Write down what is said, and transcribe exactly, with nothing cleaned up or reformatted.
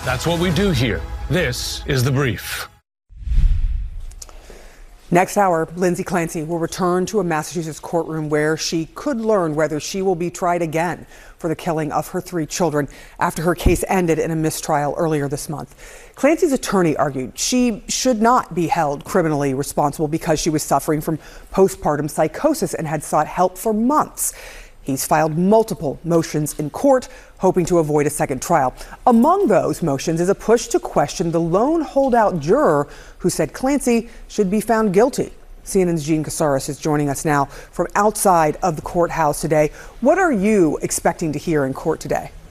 That's what we do here. This is The Brief. Next hour, Lindsay Clancy will return to a Massachusetts courtroom where she could learn whether she will be tried again for the killing of her three children after her case ended in a mistrial earlier this month. Clancy's attorney argued she should not be held criminally responsible because she was suffering from postpartum psychosis and had sought help for months. He's filed multiple motions in court, hoping to avoid a second trial. Among those motions is a push to question the lone holdout juror who said Clancy should be found guilty. C N N's Jean Casares is joining us now from outside of the courthouse today. What are you expecting to hear in court today?